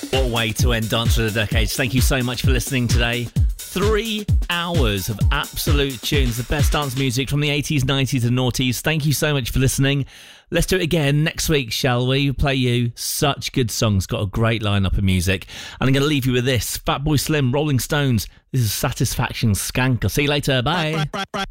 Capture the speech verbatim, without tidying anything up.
What a way to end Dance for the Decades. Thank you so much for listening today. Three hours of absolute tunes, the best dance music from the eighties, nineties and noughties. Thank you so much for listening. Let's do it again next week, shall we? Play you such good songs. Got a great lineup of music. And I'm going to leave you with this. Fatboy Slim, Rolling Stones. This is Satisfaction Skank. I'll see you later. Bye.